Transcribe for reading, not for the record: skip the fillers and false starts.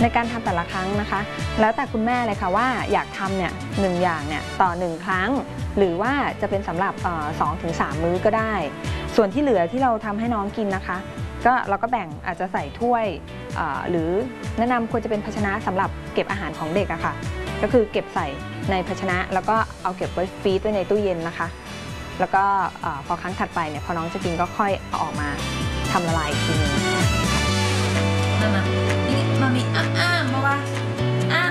ในการทำแต่ละครั้งนะคะแล้วแต่คุณแม่เลยค่ะว่าอยากทำเนี่ย1 อย่างเนี่ยต่อ1 ครั้งหรือว่าจะเป็นสำหรับ2-3 มื้อก็ได้ส่วนที่เหลือที่เราทำให้น้องกินนะคะก็เราก็แบ่งอาจจะใส่ถ้วยหรือแนะนำควรจะเป็นภาชนะสำหรับเก็บอาหารของเด็กอะค่ะก็คือเก็บใส่ในภาชนะแล้วก็เอาเก็บไว้ฟรีซไว้ในตู้เย็นนะคะแล้วก็พอครั้งถัดไปเนี่ยพอน้องจะกินก็ค่อยเอาออกมาทำละลายอีกทีนึงมานี่มามีอ้าเพราะว่า